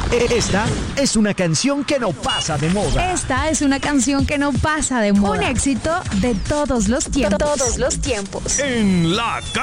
Esta es una canción que no pasa de moda. Esta es una canción que no pasa de moda. Un éxito de todos los tiempos. Todos los tiempos. En la